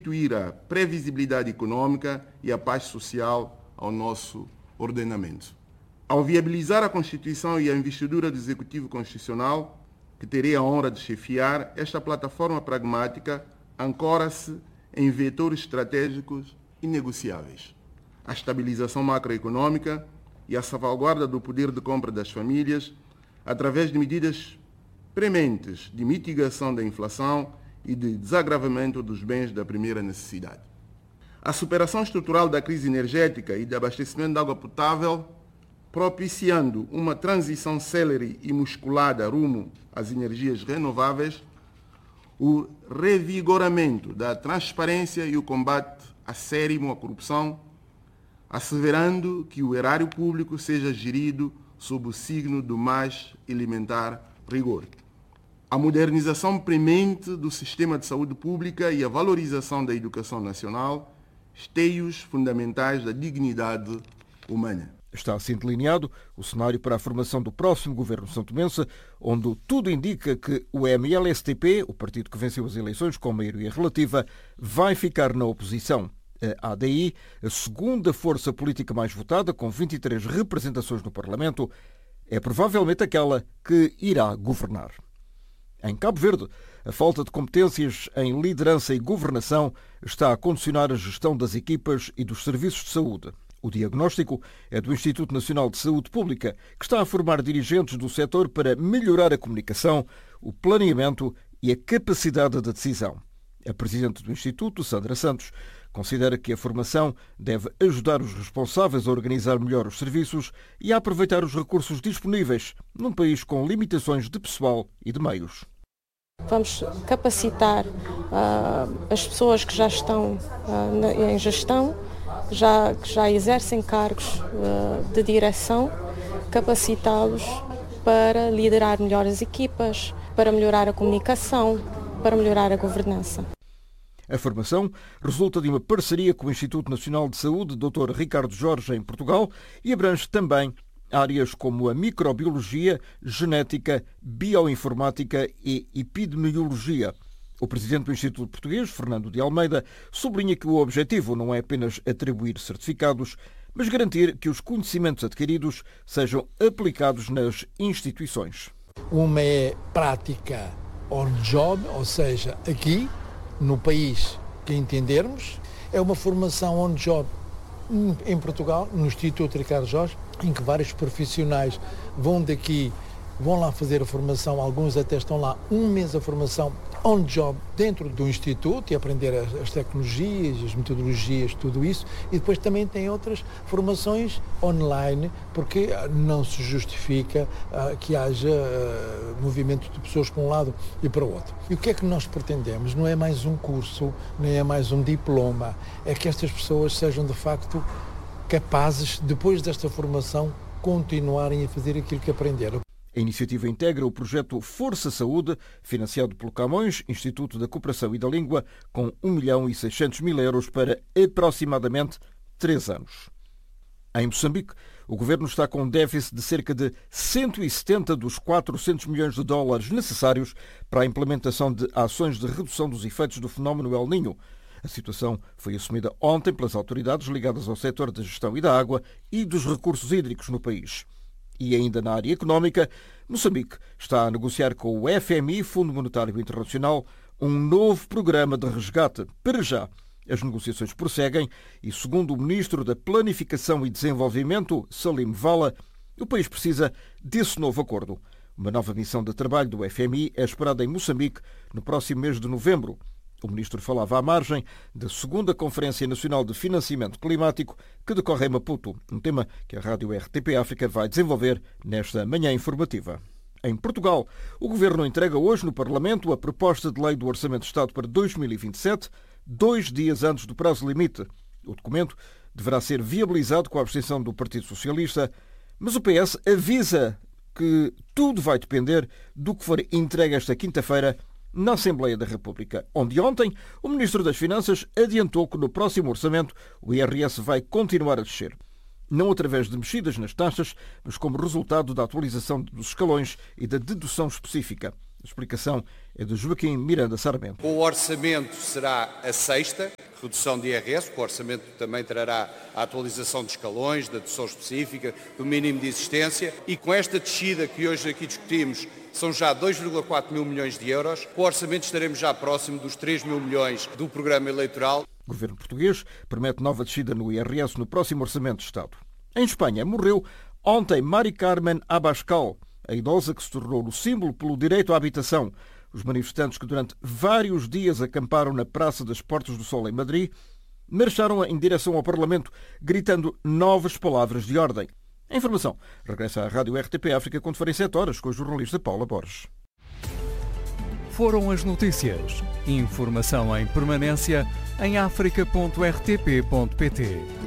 restituir a previsibilidade econômica e a paz social ao nosso ordenamento. Ao viabilizar a Constituição e a investidura do Executivo Constitucional, que terei a honra de chefiar, esta plataforma pragmática ancora-se em vetores estratégicos inegociáveis. A estabilização macroeconômica e a salvaguarda do poder de compra das famílias, através de medidas prementes de mitigação da inflação e de desagravamento dos bens da primeira necessidade. A superação estrutural da crise energética e de abastecimento de água potável, propiciando uma transição célere e musculada rumo às energias renováveis, o revigoramento da transparência e o combate acérrimo à corrupção, asseverando que o erário público seja gerido sob o signo do mais elementar rigor. A modernização premente do sistema de saúde pública e a valorização da educação nacional, esteios fundamentais da dignidade humana. Está assim delineado o cenário para a formação do próximo governo santomense, onde tudo indica que o MLSTP, o partido que venceu as eleições com maioria relativa, vai ficar na oposição. A ADI, a segunda força política mais votada, com 23 representações no Parlamento, é provavelmente aquela que irá governar. Em Cabo Verde, a falta de competências em liderança e governação está a condicionar a gestão das equipas e dos serviços de saúde. O diagnóstico é do Instituto Nacional de Saúde Pública, que está a formar dirigentes do setor para melhorar a comunicação, o planeamento e a capacidade de decisão. A presidente do Instituto, Sandra Santos, considera que a formação deve ajudar os responsáveis a organizar melhor os serviços e a aproveitar os recursos disponíveis num país com limitações de pessoal e de meios. Vamos capacitar as pessoas que já estão em gestão, que já exercem cargos de direção, capacitá-los para liderar melhor as equipas, para melhorar a comunicação, para melhorar a governança. A formação resulta de uma parceria com o Instituto Nacional de Saúde, Dr. Ricardo Jorge, em Portugal, e abrange também áreas como a microbiologia, genética, bioinformática e epidemiologia. O presidente do Instituto Português, Fernando de Almeida, sublinha que o objetivo não é apenas atribuir certificados, mas garantir que os conhecimentos adquiridos sejam aplicados nas instituições. Uma é prática on job, ou seja, aqui no país que entendermos, é uma formação on job em Portugal, no Instituto Ricardo Jorge, em que vários profissionais vão lá fazer a formação, alguns até estão lá um mês a formação on job dentro do Instituto e aprender as tecnologias, as metodologias, tudo isso, e depois também tem outras formações online, porque não se justifica que haja movimento de pessoas para um lado e para o outro. E o que é que nós pretendemos? Não é mais um curso, nem é mais um diploma, é que estas pessoas sejam de facto capazes, depois desta formação, continuarem a fazer aquilo que aprenderam. A iniciativa integra o projeto Força Saúde, financiado pelo Camões, Instituto da Cooperação e da Língua, com 1.600.000 euros para aproximadamente 3 anos. Em Moçambique, o governo está com um déficit de cerca de 170 dos 400 milhões de dólares necessários para a implementação de ações de redução dos efeitos do fenómeno El Niño. A situação foi assumida ontem pelas autoridades ligadas ao setor da gestão e da água e dos recursos hídricos no país. E ainda na área económica, Moçambique está a negociar com o FMI, Fundo Monetário Internacional, um novo programa de resgate. Para já, as negociações prosseguem e, segundo o Ministro da Planificação e Desenvolvimento, Salim Vala, o país precisa desse novo acordo. Uma nova missão de trabalho do FMI é esperada em Moçambique no próximo mês de novembro. O ministro falava à margem da segunda Conferência Nacional de Financiamento Climático que decorre em Maputo, um tema que a rádio RTP África vai desenvolver nesta manhã informativa. Em Portugal, o Governo entrega hoje no Parlamento a proposta de lei do Orçamento de Estado para 2027, 2 dias antes do prazo limite. O documento deverá ser viabilizado com a abstenção do Partido Socialista, mas o PS avisa que tudo vai depender do que for entregue esta quinta-feira na Assembleia da República, onde ontem o Ministro das Finanças adiantou que no próximo orçamento o IRS vai continuar a descer. Não através de mexidas nas taxas, mas como resultado da atualização dos escalões e da dedução específica. A explicação é de Joaquim Miranda Sarmento. O orçamento será a sexta redução de IRS, o orçamento também trará a atualização de escalões, da dedução específica, do mínimo de existência, e com esta descida que hoje aqui discutimos, são já 2,4 mil milhões de euros, com o orçamento estaremos já próximo dos 3 mil milhões do programa eleitoral. O governo português promete nova descida no IRS no próximo orçamento de Estado. Em Espanha, morreu ontem Mari Carmen Abascal, a idosa que se tornou o símbolo pelo direito à habitação. Os manifestantes que durante vários dias acamparam na Praça das Portas do Sol em Madrid marcharam em direção ao Parlamento, gritando novas palavras de ordem. A informação regressa à Rádio RTP África quando forem 7 horas com a jornalista Paula Borges. Foram as notícias. Informação em permanência em africa.rtp.pt.